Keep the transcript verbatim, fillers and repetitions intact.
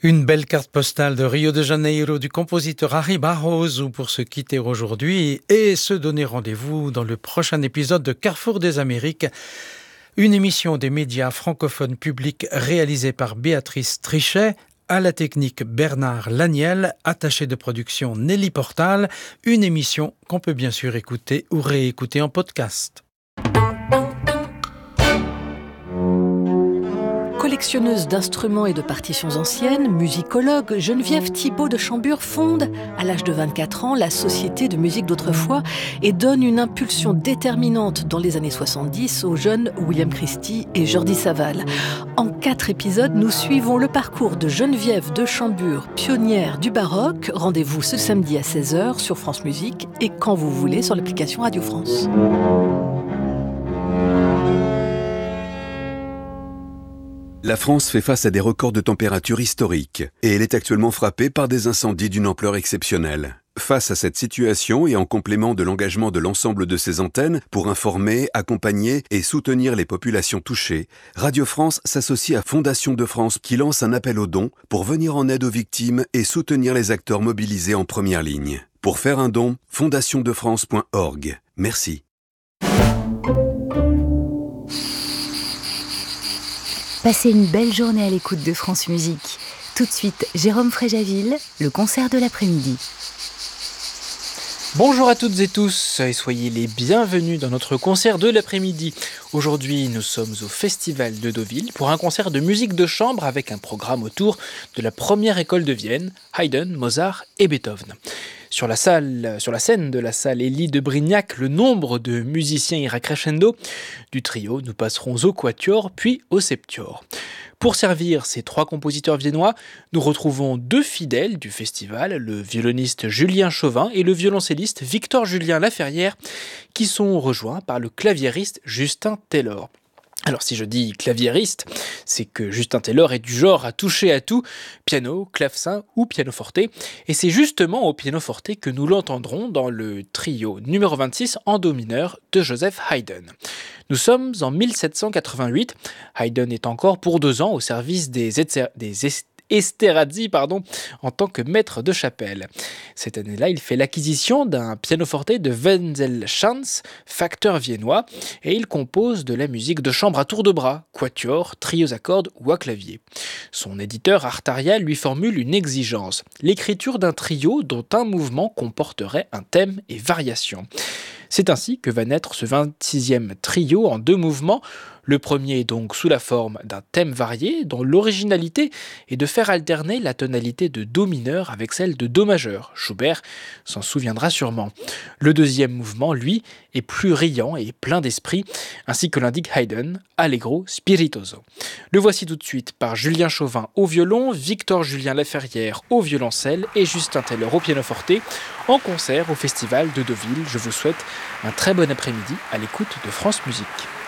Une belle carte postale de Rio de Janeiro du compositeur Harry Barroso pour se quitter aujourd'hui et se donner rendez-vous dans le prochain épisode de Carrefour des Amériques, une émission des médias francophones publics réalisée par Béatrice Trichet, à la technique Bernard Laniel, attaché de production Nelly Portal, une émission qu'on peut bien sûr écouter ou réécouter en podcast. Collectionneuse d'instruments et de partitions anciennes, musicologue, Geneviève Thibault de Chambure fonde, à l'âge de vingt-quatre ans, la Société de musique d'autrefois et donne une impulsion déterminante dans les années soixante-dix aux jeunes William Christie et Jordi Savall. En quatre épisodes, nous suivons le parcours de Geneviève de Chambure, pionnière du baroque. Rendez-vous ce samedi à seize heures sur France Musique et quand vous voulez sur l'application Radio France. La France fait face à des records de température historiques et elle est actuellement frappée par des incendies d'une ampleur exceptionnelle. Face à cette situation et en complément de l'engagement de l'ensemble de ses antennes pour informer, accompagner et soutenir les populations touchées, Radio France s'associe à Fondation de France qui lance un appel aux dons pour venir en aide aux victimes et soutenir les acteurs mobilisés en première ligne. Pour faire un don, fondation de france point org. Merci. Passez une belle journée à l'écoute de France Musique. Tout de suite, Jérôme Fréjaville, le concert de l'après-midi. Bonjour à toutes et tous et soyez les bienvenus dans notre concert de l'après-midi. Aujourd'hui, nous sommes au Festival de Deauville pour un concert de musique de chambre avec un programme autour de la première école de Vienne, Haydn, Mozart et Beethoven. Sur la, salle, sur la scène de la salle Élie de Brignac, le nombre de musiciens ira crescendo. Du trio, nous passerons au quatuor puis au septior. Pour servir ces trois compositeurs viennois, nous retrouvons deux fidèles du festival, le violoniste Julien Chauvin et le violoncelliste Victor-Julien Laferrière, qui sont rejoints par le claviériste Justin Taylor. Alors si je dis claviériste, c'est que Justin Taylor est du genre à toucher à tout, piano, clavecin ou pianoforte, et c'est justement au pianoforte que nous l'entendrons dans le trio numéro vingt-six en do mineur de Joseph Haydn. Nous sommes en mille sept cent quatre-vingt-huit, Haydn est encore pour deux ans au service des, etzer- des est- Esterhazy, pardon, en tant que maître de chapelle. Cette année-là, il fait l'acquisition d'un pianoforte de Wenzel Schantz, facteur viennois, et il compose de la musique de chambre à tour de bras, quatuor, trios à cordes ou à clavier. Son éditeur Artaria lui formule une exigence, l'écriture d'un trio dont un mouvement comporterait un thème et variation. C'est ainsi que va naître ce vingt-sixième trio en deux mouvements. Le premier est donc sous la forme d'un thème varié dont l'originalité est de faire alterner la tonalité de do mineur avec celle de do majeur. Schubert s'en souviendra sûrement. Le deuxième mouvement, lui, est plus riant et plein d'esprit, ainsi que l'indique Haydn, allegro spiritoso. Le voici tout de suite par Julien Chauvin au violon, Victor-Julien Laferrière au violoncelle et Justin Taylor au pianoforte, en concert au Festival de Deauville. Je vous souhaite un très bon après-midi à l'écoute de France Musique.